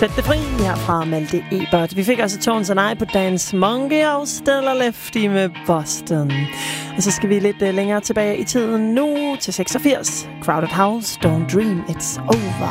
Sæt det fri her fra Malte Ebert. Vi fik også Tones and I på Dance Monkey og Stella Lefty med Boston. Og så skal vi lidt længere tilbage i tiden nu til 86. Crowded House, Don't Dream It's Over.